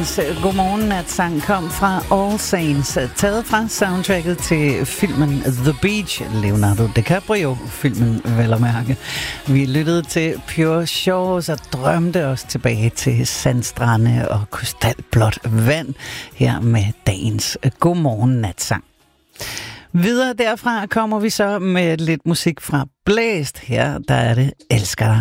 Dagens godmorgen-natsang kom fra All Saints, taget fra soundtracket til filmen The Beach, Leonardo DiCaprio-filmen vel at mærke. Vi lyttede til Pure Shores og drømte os tilbage til sandstrande og krystalblåt vand her med dagens godmorgen-natsang. Videre derfra kommer vi så med lidt musik fra Blæst. Her der er det Elsker dig.